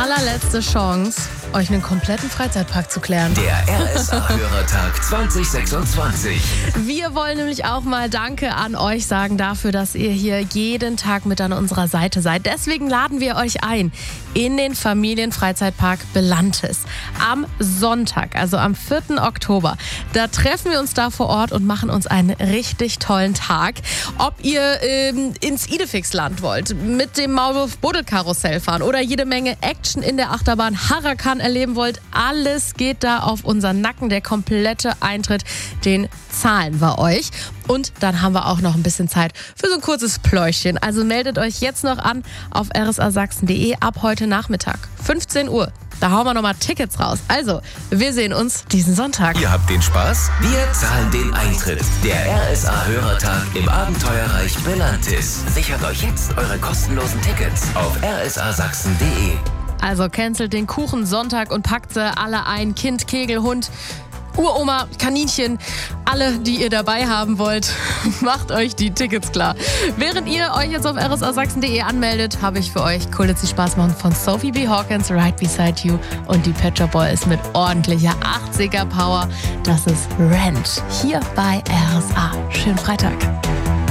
allerletzte Chance, euch einen kompletten Freizeitpark zu klären. Der RSA-Hörertag 2026. Wir wollen nämlich auch mal Danke an euch sagen dafür, dass ihr hier jeden Tag mit an unserer Seite seid. Deswegen laden wir euch ein in den Familienfreizeitpark Belantis. Am Sonntag, also am 4. Oktober, da treffen wir uns da vor Ort und machen uns einen richtig tollen Tag. Ob ihr ins Idefixland wollt, mit dem Maulwurf-Buddel-Karussell fahren oder jede Menge Action in der Achterbahn Huracan erleben wollt, alles geht da auf unseren Nacken. Der komplette Eintritt, den zahlen wir euch. Und dann haben wir auch noch ein bisschen Zeit für so ein kurzes Pläuschchen. Also meldet euch jetzt noch an auf rsasachsen.de ab heute Nachmittag, 15 Uhr. Da hauen wir nochmal Tickets raus. Also, wir sehen uns diesen Sonntag. Ihr habt den Spaß? Wir zahlen den Eintritt. Der RSA-Hörertag im Abenteuerreich Belantis. Sichert euch jetzt eure kostenlosen Tickets auf rsasachsen.de. Also cancelt den Kuchensonntag und packt sie alle ein. Kind, Kegel, Hund, Uroma, Kaninchen, alle, die ihr dabei haben wollt, macht euch die Tickets klar. Während ihr euch jetzt auf rsasachsen.de anmeldet, habe ich für euch Coole Sie Spaß machen von Sophie B. Hawkins, Right Beside You und die Pet Shop Boys mit ordentlicher 80er Power. Das ist Rent hier bei RSA. Schönen Freitag.